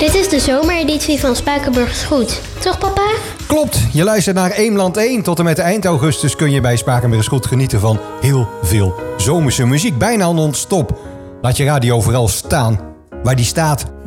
Dit is de zomereditie van Spakenburg Goed. Toch, papa? Klopt, je luistert naar Eemland 1. Tot en met eind augustus kun je bij Spakenburg Goed genieten van heel veel zomerse muziek. Bijna non-stop. Laat je radio vooral staan waar die staat.